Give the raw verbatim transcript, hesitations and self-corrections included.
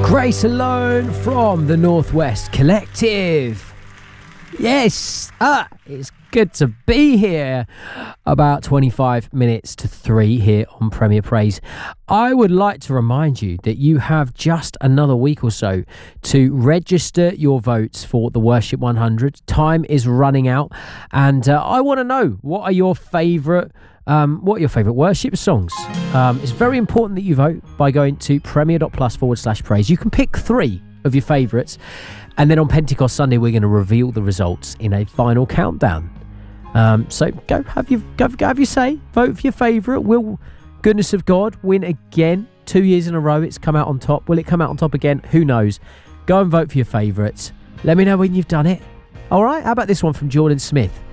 Grace Alone from the Northwest Collective. Yes, ah, it's good to be here. About twenty-five minutes to three here on Premier Praise. I would like to remind you that you have just another week or so to register your votes for the Worship one hundred. Time is running out, and uh, I want to know, what are your favourite Um, what are your favourite worship songs? Um, it's very important that you vote by going to premier.plus forward slash praise. You can pick three of your favourites, and then on Pentecost Sunday we're going to reveal the results in a final countdown. Um, so go have your go, go have your say. Vote for your favourite. Will Goodness of God win again? Two years in a row it's come out on top. Will it come out on top again? Who knows? Go and vote for your favourites. Let me know when you've done it. Alright, how about this one from Jordan Smith?